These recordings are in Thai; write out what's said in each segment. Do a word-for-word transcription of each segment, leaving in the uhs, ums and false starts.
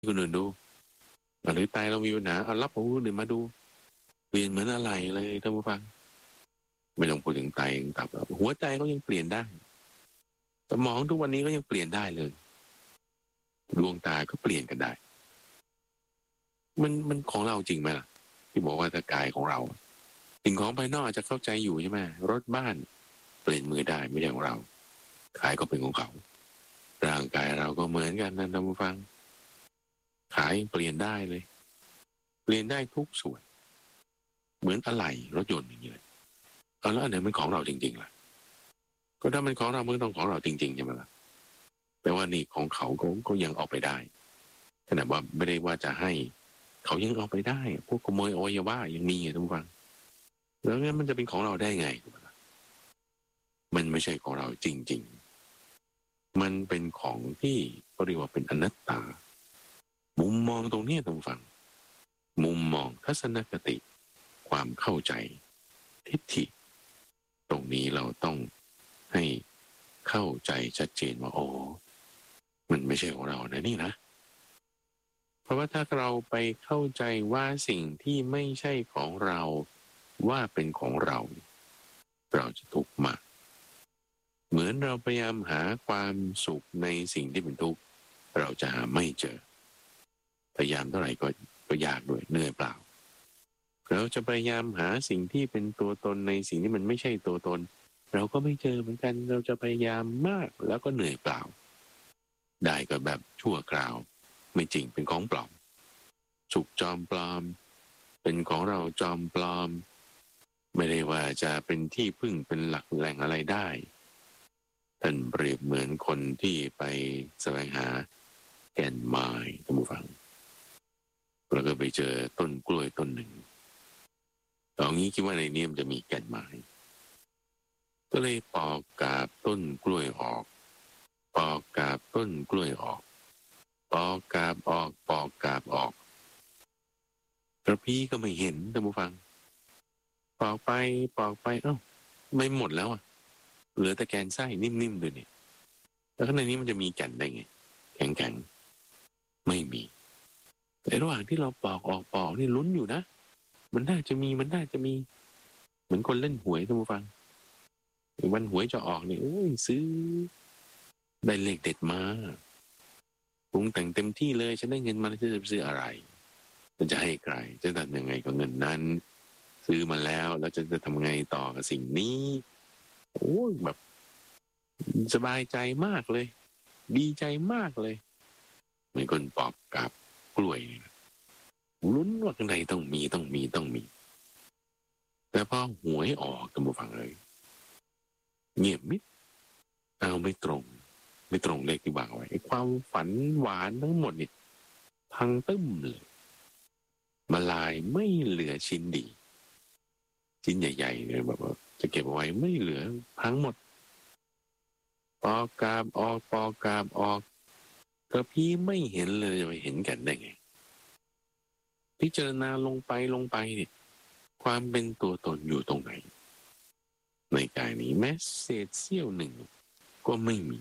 คนอื่นดูหรือไตเรามีปัญหาเอารับของคนอื่นมาดูเปลี่ยนเหมือนอะไรเลยท่านผู้ฟังไม่ต้องพูดถึงไตตับหัวใจก็ยังเปลี่ยนได้สมองทุกวันนี้ก็ยังเปลี่ยนได้เลยดวงตาก็เปลี่ยนกันได้มันมันของเราจริงไหมล่ะที่บอกว่าถ้ากายของเราสิ่งของภายนอกอาจจะเข้าใจอยู่ใช่ไหมรถบ้านเปลี่ยนมือได้ไม่ใช่ของเราขายก็เป็นของเขาร่างกายเราก็เหมือนกันนะท่านผู้ฟังขายเปลี่ยนได้เลยเปลี่ยนได้ทุกส่วนเหมือนอะไหล่รถยนต์อย่างนี้เลยเอาแล้วอันไหนมันของเราจริงๆล่ะก็ถ้ามันของเรามันต้องของเราจริงๆใช่ไหมล่ะแปลว่านี่ของเขาก็ก็ยังเอาไปได้ขนาดว่าไม่ได้ว่าจะให้เขายังเอาไปได้พวกขโมยอวัยวะยังมีทุกฟังแล้วงั้นมันจะเป็นของเราได้ไงมันไม่ใช่ของเราจริงๆมันเป็นของที่เขาเรียกว่าเป็นอนัตตามุมมองตรงนี้ต้องฟังมุมมองทัศนคติความเข้าใจทิฏฐิตรงนี้เราต้องให้เข้าใจชัดเจนว่าโอ้มันไม่ใช่ของเรานะนี่นะเพราะว่าถ้าเราไปเข้าใจว่าสิ่งที่ไม่ใช่ของเราว่าเป็นของเราเราจะทุกข์มากเหมือนเราพยายามหาความสุขในสิ่งที่เป็นทุกข์เราจะหาไม่เจอพยายามเท่าไหร่ก็ก็ยากด้วยเหนื่อยเปล่าเราจะพยายามหาสิ่งที่เป็นตัวตนในสิ่งที่มันไม่ใช่ตัวตนเราก็ไม่เจอเหมือนกันเราจะพยายามมากแล้วก็เหนื่อยเปล่าได้ก็แบบชั่วคราวไม่จริงเป็นของปลอมสุขจอมปลอมเป็นของเราจอมปลอมไม่ได้ว่าจะเป็นที่พึ่งเป็นหลักแหล่งอะไรได้ท่านเปรียบเหมือนคนที่ไปแสวงหาแก่นไม้ท่านผู้ฟังแล้วก็ไปเจอต้นกล้วยต้นหนึ่งตอนนี้คิดว่าในนี้มันจะมีแก่นไม้ก็เลยปอกกาบต้นกล้วยออกปอกกาบต้นกล้วยออกปอกกาบออกปอกกาบออกกระพี้ก็ไม่เห็นท่านผู้ฟังปอกไปปอกไปเอ้าไม่หมดแล้วอ่ะเหลือแต่แกนไส้นิ่มๆด้วยเนี่ยแล้วข้างในนี้มันจะมีแก่นได้ไงแข็งๆไม่มีแต่ระหว่างที่เราปอกออกปอกนี่ลุ้นอยู่นะมันน่าจะมีมันน่าจะมีเหมือนคนเล่นหวยท่านผู้ฟังวันหวยจะออกเนี่ยโอ้ยซื้อได้เลขเด็ดมาปรุงแต่งเต็มที่เลยฉันได้เงินมาแล้วจะซื้ออะไรจะจะให้ใครจะทำยังไงกับเงินนั้นซื้อมาแล้วแล้วจะจะทำไงต่อกับสิ่งนี้โอ้ยแบบสบายใจมากเลยดีใจมากเลยเหมือนคนปอบกับกล้วยลุ้นว่าข้างในต้องมีต้องมีต้องมีแต่พอหวยออกกันบุฟังเลยเงียบมิดเอาไม่ตรงไม่ตรงเลขที่วางไว้ไอ้ความฝันหวานทั้งหมดเนี่ยพังตึ้มเลยมาลายไม่เหลือชิ้นดีชิ้นใหญ่ๆเลยแบบว่าจะเก็บเอาไว้ไม่เหลือพังหมดปอกกาบออกปอกกาบออกกระพี่ไม่เห็นเลยจะไปเห็นกันได้ไงพิจารณาลงไปลงไปเนี่ยความเป็นตัวตนอยู่ตรงไหนในกายนี้แม้เศษเสี้ยวหนึ่งก็ไม่มี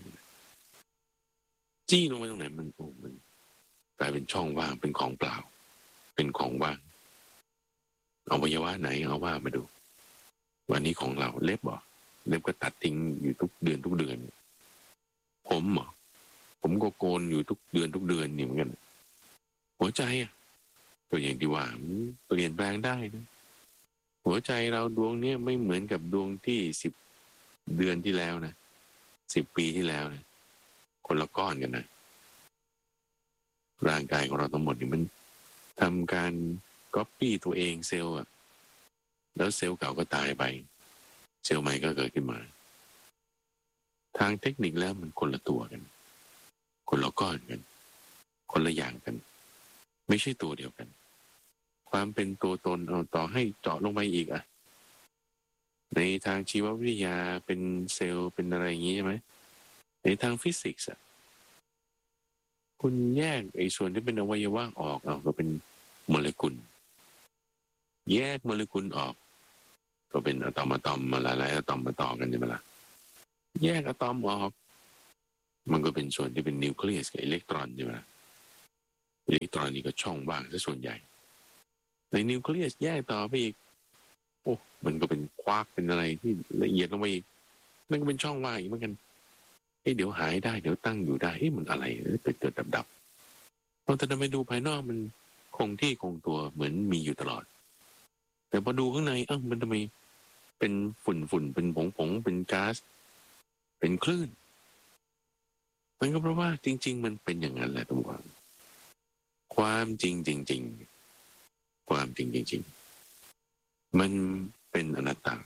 จี้ลงไปตรงไหนมันโอ้มันกลายเป็นช่องว่างเป็นของเปล่าเป็นของว่างเอาอวัยวะไหนเอาว่ามาดูวันนี้ของเราเล็บบ่เล็บก็ตัดทิ้งอยู่ทุกเดือนทุกเดือนผมเหรอผมก็โกนอยู่ทุกเดือนทุกเดือนนี่เหมือนกันหัวใจอ่ะก็อย่างที่ว่าเปลี่ยนแปลงได้นะหัวใจเราดวงนี้ไม่เหมือนกับดวงที่สิบเดือนที่แล้วนะสิบปีที่แล้วนะคนละก้อนกันนะร่างกายของเราทั้งหมดนี่มันทำการก๊อปปี้ตัวเองเซลล์อะแล้วเซลล์เก่าก็ตายไปเซลล์ใหม่ก็เกิดขึ้นมาทางเทคนิคแล้วมันคนละตัวกันคนละก้อนกันคนละอย่างกันไม่ใช่ตัวเดียวกันความเป็นตัวตนเอาต่อให้เจาะลงไปอีกอะในทางชีววิทยาเป็นเซลล์เป็นอะไรอย่างนี้ใช่ไหมในทางฟิสิกส์อะคุณแยกไอ้ส่วนที่เป็นอวัยวะออกเอาก็เป็นโมเลกุลแยกโมเลกุลออกก็เป็นอะตอมอะตอมมาหลายๆอะตอมมาต่อกันใช่ไหมล่ะแยกอะตอมออกมันก็เป็นส่วนที่เป็นนิวเคลียสกับอิเล็กตรอนใช่ไหมล่ะอิเรณีก็ช่องว่างซะส่วนใหญ่ในนิวเคลียสแยกต่อไปอีกโอ้มันก็เป็นควากเป็นอะไรที่ละเอียดลงไปอีกนั่นก็เป็นช่องว่างอีกเหมือนกันเอ้เดี๋ยวหายได้เดี๋ยวตั้งอยู่ได้เอ้มันอะไรเกิดเกิดดับดับเราแต่ทำไมดูภายนอกมันคงที่คงตัวเหมือนมีอยู่ตลอดแต่พอดูข้างในเอ้ามันทำไมเป็นฝุ่นฝุ่นเป็นผงผงเป็นก๊าซเป็นคลื่นมันก็เพราะว่าจริงๆมันเป็นอย่างนั้นแหละทุกคนความจริงจริงๆความจริงจริงๆมันเป็นอนัตตา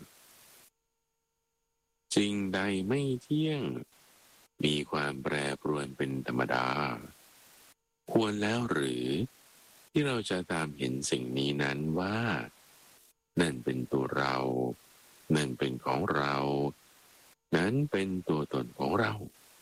สิ่งใดไม่เที่ยงมีความแปรปรวนเป็นธรรมดาควรแล้วหรือที่เราจะตามเห็นสิ่งนี้นั้นว่านั่นเป็นตัวเรานั่นเป็นของเรานั้นเป็นตัวตนของเรา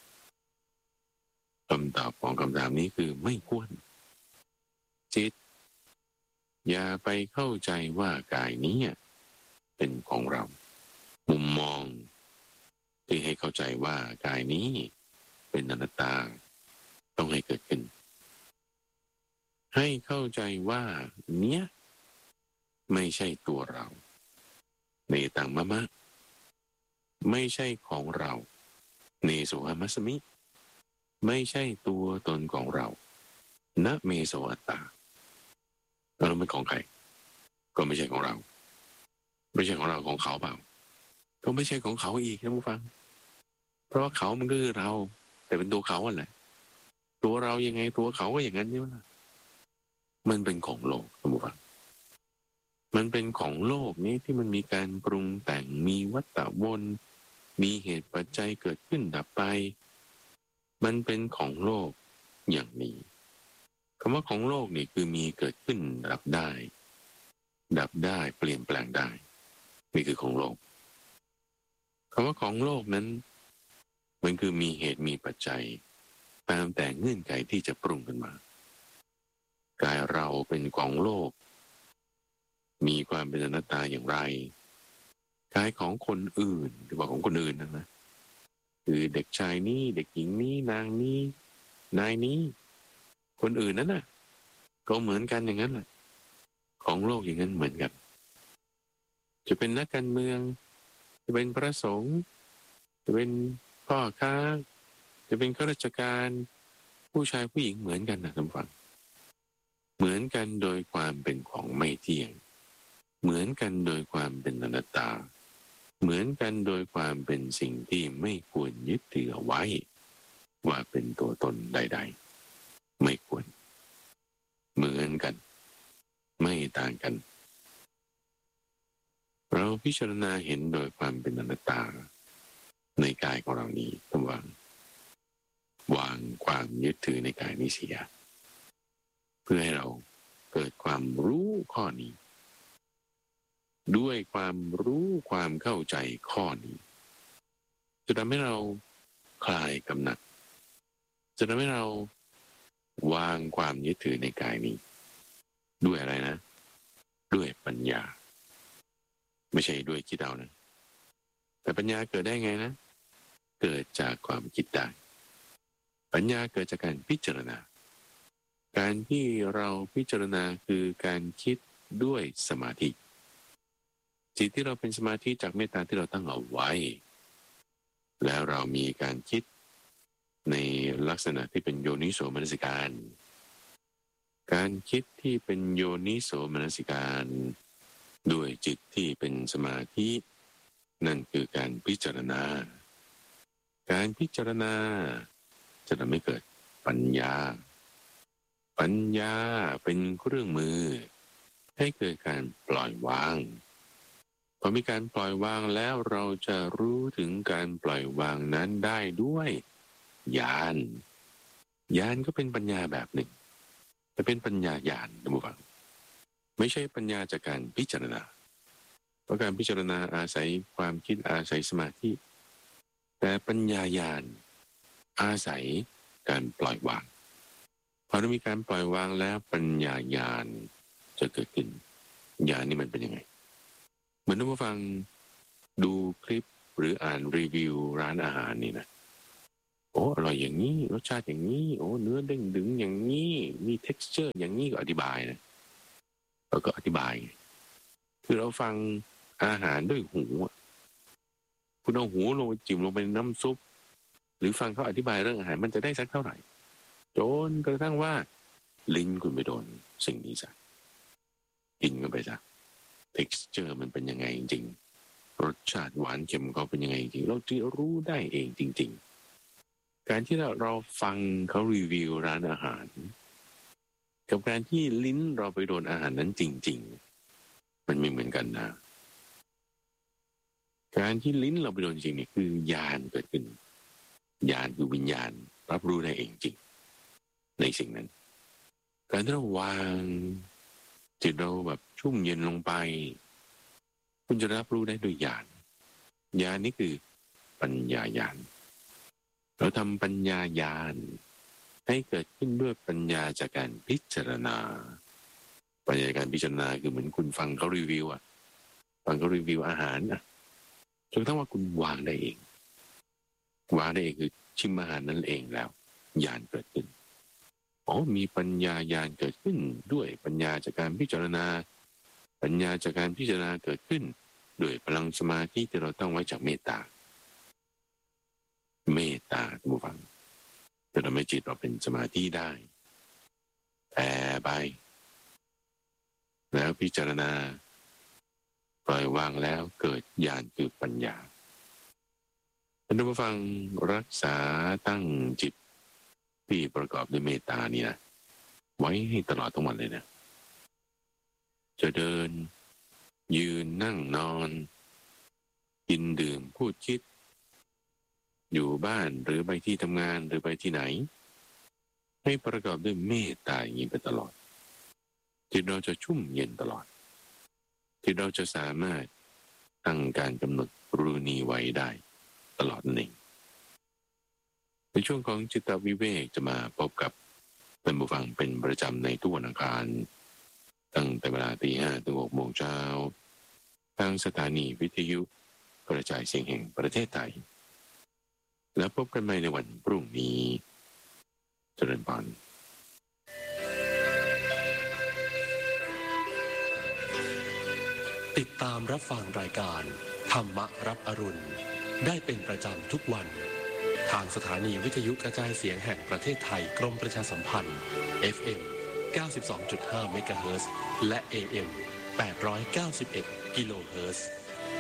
คำตอบของคำถามนี้คือไม่ควรจิตอย่าไปเข้าใจว่ากายนี้เป็นของเรามุมมองที่ให้เข้าใจว่ากายนี้เป็นอนัตตาต้องให้เกิดขึ้นให้เข้าใจว่าเนี้ยไม่ใช่ตัวเราเนตังมะมะไม่ใช่ของเราเนโสหมัสมิไม่ใช่ตัวตนของเรานะเมโสอัตตาเราเป็นของใครก็ไม่ใช่ของเราไม่ใช่ของเราของเขาเปล่าก็ไม่ใช่ของเขาอีกนะผู้ฟังเพราะว่าเขามันก็คือเราแต่เป็นตัวเขาอ่ะแหละตัวเรายังไงตัวเขาก็อย่างนั้นใช่ไหมล่ะมันเป็นของโลกนะผู้ฟังมันเป็นของโลกนี้ที่มันมีการปรุงแต่งมีวัฏวนมีเหตุปัจจัยเกิดขึ้นดับไปมันเป็นของโลกอย่างนี้คำว่าของโลกนี่คือมีเกิดขึ้นดับได้ดับได้เปลี่ยนแปลงได้นี่คือของโลกคำว่าของโลกนั้นมันคือมีเหตุมีปัจจัยตามแต่เงื่อนไขที่จะปรุงขึ้นมากายเราเป็นของโลกมีความเป็นอนัตตาอย่างไรกายของคนอื่นหรือว่าของคนอื่นนั่นนะคือเด็กชายนี้เด็กหญิงนี้นางนี้นายนี้คนอื่นนั้นน่ะก็เหมือนกันอย่างนั้นแหละของโลกอย่างนั้นเหมือนกันจะเป็นนักการเมืองจะเป็นพระสงฆ์จะเป็นพ่อค้าจะเป็นข้าราชการผู้ชายผู้หญิงเหมือนกันนะท่านฟังเหมือนกันโดยความเป็นของไม่เที่ยงเหมือนกันโดยความเป็นอนัตตาเหมือนกันโดยความเป็นสิ่งที่ไม่ควรยึดถือเอาไว้ว่าเป็นตัวตนใดๆไม่ควรเหมือนกันไม่ต่างกันเราพิจารณาเห็นโดยความเป็นอนัตตาในกายของเรานี้ต้องวางวางความยึดถือในกายนี้เสียเพื่อให้เราเกิดความรู้ข้อนี้ด้วยความรู้ความเข้าใจข้อนี้จะทำให้เราคลายกำหนัดจะทำให้เราวางความยึดถือในกายนี้ด้วยอะไรนะด้วยปัญญาไม่ใช่ด้วยคิดเอานะแต่ปัญญาเกิดได้ไงนะเกิดจากความคิดได้ปัญญาเกิดจากการพิจารณาการที่เราพิจารณาคือการคิดด้วยสมาธิจิตที่เราเป็นสมาธิจากเมตตาที่เราตั้งเอาไว้แล้วเรามีการคิดในลักษณะที่เป็นโยนิโสมนสิการการคิดที่เป็นโยนิโสมนสิการด้วยจิตที่เป็นสมาธินั่นคือการพิจารณาการพิจารณาจะทำให้เกิดปัญญาปัญญาเป็นเครื่องมือให้เกิดการปล่อยวางพอมีการปล่อยวางแล้วเราจะรู้ถึงการปล่อยวางนั้นได้ด้วยญาณญาณก็เป็นปัญญาแบบหนึ่งแต่เป็นปัญญาญาณนะบุฟังไม่ใช่ปัญญาจากการพิจารณาเพราะการพิจารณาอาศัยความคิดอาศัยสมาธิแต่ปัญญาญาณอาศัยการปล่อยวางพอเรามีการปล่อยวางแล้วปัญญาญาณจะเกิดขึ้นญาณนี่มันเป็นยังไงเหมือนท่านผู้ฟังดูคลิปหรืออ่านรีวิวร้านอาหารนี่นะโอ้อร่อยอย่างนี้รสชาติอย่างนี้โอ้เนื้อเด้งดึงอย่างนี้มี texture อย่างนี้ก็อธิบายนะแล้วก็อธิบายคือเราฟังอาหารด้วยหูคุณเอาหูลงไปจิ้มลงไปในน้ำซุปหรือฟังเขาอธิบายเรื่องอาหารมันจะได้สักเท่าไหร่จนกระทั่งว่าลิ้นคุณไปโดนสิ่งนี้ซะกินกันไปซะ texture มันเป็นยังไงจริงรสชาติหวานเค็มเขาเป็นยังไงจริงเราจะรู้ได้เองจริงๆการที่เราเราฟังเขารีวิวร้านอาหารกับการที่ลิ้นเราไปโดนอาหารนั้นจริงๆมันไม่เหมือนกันนะการที่ลิ้นเราไปโดนจริงนี่คือญาณเกิดขึ้นญาณคือวิญญาณรับรู้ได้เองจริงในสิ่งนั้นการที่เราวางจิตเราแบบชุ่มเย็นลงไปคุณจะรับรู้ได้ด้วยญาณญาณนี่คือปัญญาญาณเราทำปัญญาญาณให้เกิดขึ้นด้วยปัญญาจากการพิจารณาปัญญาการพิจารณาคือเหมือนคุณฟังเขารีวิวอ่ะฟังเขารีวิวอาหารอ่ะจนกระทั่งว่าคุณวางได้เองวางได้เองคือชิมอาหารนั่นเองแล้วญาณเกิดขึ้นอ๋อมีปัญญาญาณเกิดขึ้นด้วยปัญญาจากการพิจารณาปัญญาจากการพิจารณาเกิดขึ้นด้วยพลังสมาธิที่เราตั้งไว้จากเมตตาเมตตาท่านผู้ฟังจะทำให้จิตเราเป็นสมาธิได้แผ่ไปแล้วพิจารณาปล่อยวางแล้วเกิดญาณคือปัญญาท่านผู้ฟังรักษาตั้งจิตที่ประกอบด้วยเมตตานี่นะไว้ให้ตลอดทั้งวันเลยนะจะเดินยืนนั่งนอนกินดื่มพูดคิดอยู่บ้านหรือไปที่ทำงานหรือไปที่ไหนให้ประกอบด้วยเมตตาอย่างนี้ไปตลอดจิตเราจะชุ่มเย็นตลอดจิตเราจะสามารถตั้งการกำหนดรูณีไว้ได้ตลอดนั่นเองในช่วงของจิตวิเวกจะมาพบกับท่านผู้ฟังเป็นประจำในทุกวันอังคารตั้งแต่เวลาตีห้าถึงหกโมงเช้าทางสถานีวิทยุกระจายเสียงแห่งประเทศไทยแล้วพบกันใหม่ในวันพรุ่งนี้เจริญพรติดตามรับฟังรายการธรรมรับอรุณได้เป็นประจำทุกวันทางสถานีวิทยุกระจายเสียงแห่งประเทศไทยกรมประชาสัมพันธ์ เอฟ เอ็ม เก้าสิบสองจุดห้า เมกะเฮิรตซ์และ เอ เอ็ม แปดร้อยเก้าสิบเอ็ด กิโลเฮิรตซ์